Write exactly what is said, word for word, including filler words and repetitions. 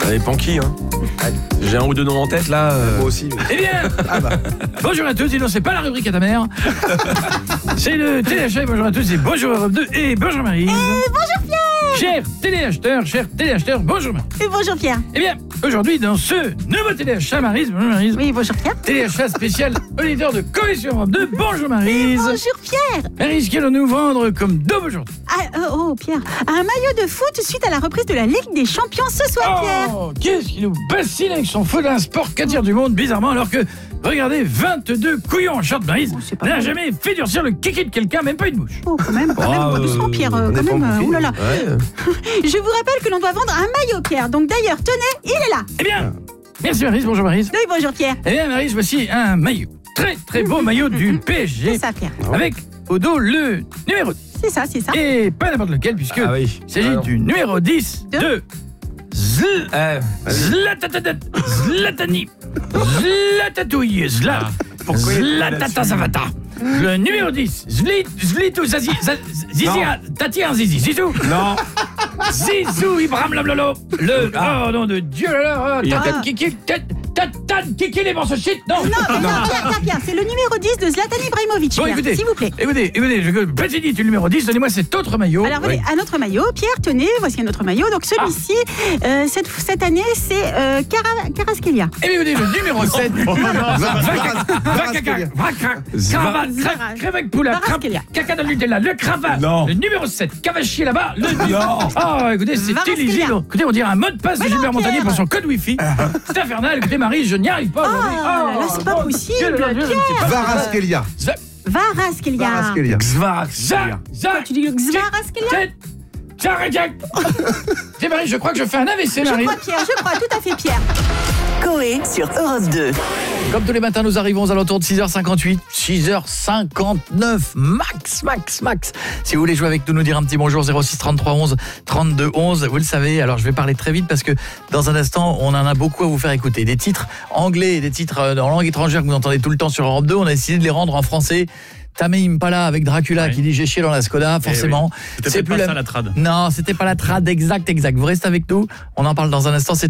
Ça dépend qui, hein. J'ai un ou deux noms en tête, là. Euh... Moi aussi. Eh bien, ah bah. Bonjour à tous, et non, c'est pas la rubrique à ta mère. C'est le téléachat, bonjour à tous, et bonjour Europe deux, et bonjour Marie. Et bonjour Pierre. Chers téléacheteurs, chers téléacheteurs, bonjour Marie. Et bonjour Pierre. Eh bien, aujourd'hui, dans ce nouveau téléachat, Maryse, bonjour Maryse. Oui, bonjour Pierre. Téléachat spécial auditeur de Coalition Europe deux, bonjour Maryse. Et bonjour Pierre. Maryse, qu'allons-nous vendre comme daube aujourd'hui? Ah, euh, oh Pierre, un maillot de foot suite à la reprise de la Ligue des Champions ce soir, Pierre. Oh, qu'est-ce qui nous bassine avec son foot, un sport qu'attire du monde, bizarrement, alors que, regardez, vingt-deux couillons en short, Maryse, oh, n'a jamais fait durcir le kiki de quelqu'un, même pas une mouche. Oh, quand même, quand même, Oh, bon, doucement Pierre, euh, on quand est pas même, euh, bouffé, oulala. ouais. Je vous rappelle que l'on doit vendre un maillot, Pierre, donc d'ailleurs, tenez, il est là. Eh bien, merci Maryse, bonjour Maryse. Oui, bonjour Pierre. Eh bien Maryse, voici un maillot, très très beau maillot du P S G, C'est ça, Pierre. avec au dos le numéro dix. C'est ça, c'est ça. Et pas n'importe lequel, puisque Ah oui. il s'agit Ah non. du numéro dix De de Zl... Euh, Zlatatatat... Zlatani... Zlatatouille... Zla... Pourquoi il y a Zlatatazavata... Le numéro dix, Zlit... Zlitou... Zazi... Zizi... Tati un Zizi... Zizou... Non. Zizou Ibrahim Lablolo... Le... Ah. Oh nom de Dieu là là... Il Tatan a- Kiki... Tatan Kiki les morceaux shit... Non. Non, mais non, Pierre, Pierre, Pierre, c'est le numéro dix de Zlatan Ibrahimovic, Bon, Pierre, écoutez, s'il vous plaît. écoutez, écoutez, je petit dit le numéro dix, donnez-moi cet autre maillot. Alors, voilà, un autre maillot. Pierre, tenez, voici un autre maillot. Donc, celui-ci, euh, cette, cette année, c'est euh, Cara- Caraskelia. Et bien, écoutez, le numéro sept. Cravate, Zvaras. crevec poula, Varaskelia. caca de Nutella, le cravate. Non. Le numéro sept, cavachier là-bas. Le Non. Oh, écoutez, c'est Varaskelia. illisible. Écoutez, on dirait un mot de passe de Mais non, Gilbert Montagnier Pierre. pour son code Wi-Fi. C'est infernal. Écoutez, Marie, je n'y arrive pas aujourd'hui. Oh là là, c'est pas mon possible, Dieu, là là, je ne sais pas. Varaskelia. Zva- Varaskelia. Varaskelia. Zva- Zva- Tu dis le Xvaraskelia? Tête- J'arrête. C'est Marie, je crois que je fais un A V C, Je Marie. crois, Pierre, je crois, tout à fait, Pierre. Coé sur Europe deux. Comme tous les matins, nous arrivons aux alentours de six heures cinquante-huit, six heures cinquante-neuf, max, max, max. Si vous voulez jouer avec nous, nous dire un petit bonjour, zéro six trente-trois onze trente-deux onze, vous le savez. Alors, je vais parler très vite parce que dans un instant, on en a beaucoup à vous faire écouter. Des titres anglais et des titres en langue étrangère que vous entendez tout le temps sur Europe deux, on a décidé de les rendre en français. Tame Impala avec Dracula, ouais, qui dit j'ai chié dans la Skoda, forcément. Eh oui. C'était pas la... ça la trad. Non, c'était pas la trad, exact, exact. Vous restez avec nous, on en parle dans un instant. C'est